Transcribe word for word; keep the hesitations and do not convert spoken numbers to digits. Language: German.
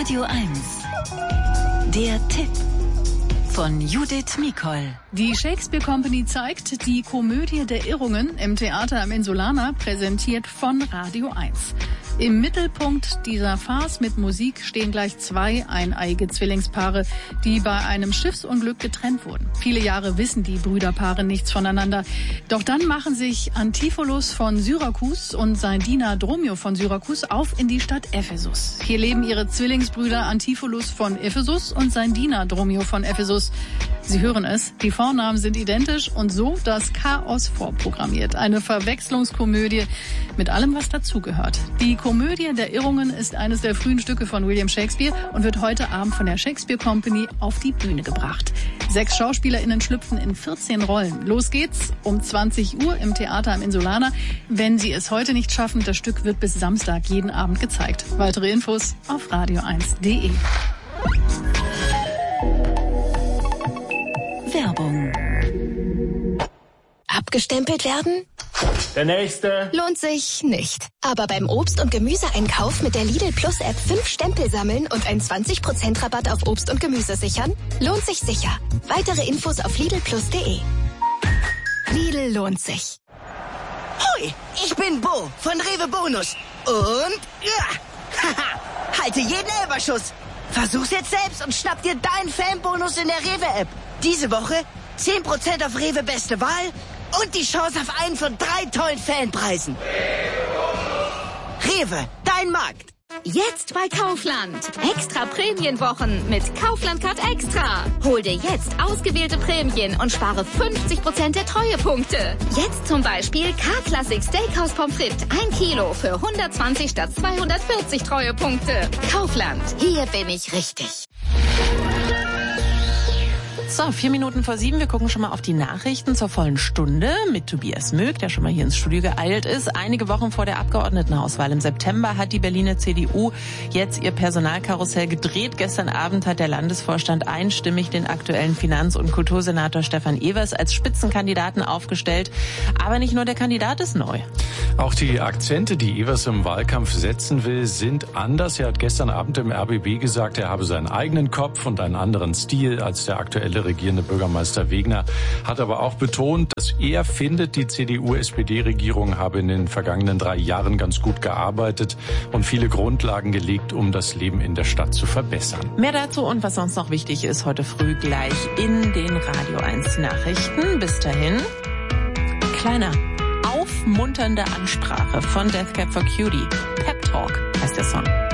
Radio eins. Der Tipp von Judith Mikol. Die Shakespeare Company zeigt die Komödie der Irrungen im Theater am Insulaner, präsentiert von Radio eins. Im Mittelpunkt dieser Farce mit Musik stehen gleich zwei eineiige Zwillingspaare, die bei einem Schiffsunglück getrennt wurden. Viele Jahre wissen die Brüderpaare nichts voneinander. Doch dann machen sich Antipholus von Syrakus und sein Diener Dromio von Syrakus auf in die Stadt Ephesus. Hier leben ihre Zwillingsbrüder Antipholus von Ephesus und sein Diener Dromio von Ephesus. Sie hören es, die Vornamen sind identisch und so das Chaos vorprogrammiert. Eine Verwechslungskomödie mit allem, was dazugehört. Die Komödie der Irrungen ist eines der frühen Stücke von William Shakespeare und wird heute Abend von der Shakespeare Company auf die Bühne gebracht. Sechs SchauspielerInnen schlüpfen in vierzehn Rollen. Los geht's um zwanzig Uhr im Theater am Insulaner. Wenn Sie es heute nicht schaffen, das Stück wird bis Samstag jeden Abend gezeigt. Weitere Infos auf radio eins punkt de. Werbung. Abgestempelt werden? Der nächste. Lohnt sich nicht. Aber beim Obst- und Gemüseeinkauf mit der Lidl Plus App fünf Stempel sammeln und einen zwanzig Prozent Rabatt auf Obst und Gemüse sichern? Lohnt sich sicher. Weitere Infos auf lidl plus punkt de. Lidl lohnt sich. Hoi, ich bin Bo von Rewe Bonus. Und ja, haha, halte jeden Elberschuss. Versuch's jetzt selbst und schnapp dir deinen Fanbonus in der Rewe-App. Diese Woche zehn Prozent auf Rewe Beste Wahl und die Chance auf einen von drei tollen Fanpreisen. Rewe, dein Markt. Jetzt bei Kaufland. Extra Prämienwochen mit Kaufland Card Extra. Hol dir jetzt ausgewählte Prämien und spare fünfzig Prozent der Treuepunkte. Jetzt zum Beispiel K-Classic Steakhouse Pommes frites ein Kilo für hundertzwanzig statt zweihundertvierzig Treuepunkte. Kaufland, hier bin ich richtig. So, vier Minuten vor sieben. Wir gucken schon mal auf die Nachrichten zur vollen Stunde mit Tobias Möck, der schon mal hier ins Studio geeilt ist. Einige Wochen vor der Abgeordnetenhauswahl im September hat die Berliner C D U jetzt ihr Personalkarussell gedreht. Gestern Abend hat der Landesvorstand einstimmig den aktuellen Finanz- und Kultursenator Stefan Evers als Spitzenkandidaten aufgestellt. Aber nicht nur der Kandidat ist neu. Auch die Akzente, die Evers im Wahlkampf setzen will, sind anders. Er hat gestern Abend im R B B gesagt, er habe seinen eigenen Kopf und einen anderen Stil als der aktuelle regierende Bürgermeister Wegner, hat aber auch betont, dass er findet, die C D U-S P D-Regierung habe in den vergangenen drei Jahren ganz gut gearbeitet und viele Grundlagen gelegt, um das Leben in der Stadt zu verbessern. Mehr dazu und was sonst noch wichtig ist, heute früh gleich in den Radio eins Nachrichten. Bis dahin, kleiner, aufmunternde Ansprache von Death Cab for Cutie. Pep Talk heißt der Song.